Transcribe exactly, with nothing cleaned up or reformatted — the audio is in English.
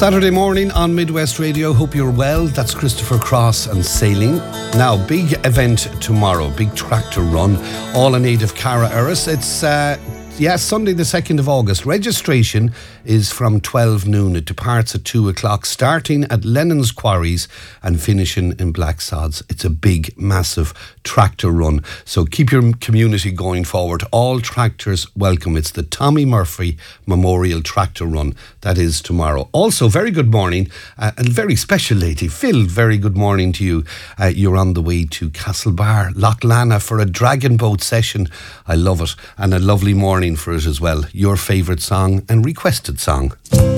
Saturday morning on Midwest Radio. Hope you're well. That's Christopher Cross and Sailing. Now, big event tomorrow, big tractor run, all in aid of Cara Eris. It's uh, yeah, Sunday the second of August. Registration is from twelve noon. It departs at two o'clock, starting at Lennon's Quarries and finishing in Blacksods. It's a big, massive tractor run. So keep your community going forward. All tractors welcome. It's the Tommy Murphy Memorial Tractor Run. That is tomorrow. Also, very good morning, uh, and very special lady. Phil, very good morning to you. Uh, you're on the way to Castlebar, Loch Lana for a dragon boat session. I love it. And a lovely morning for it as well. Your favourite song and requested song.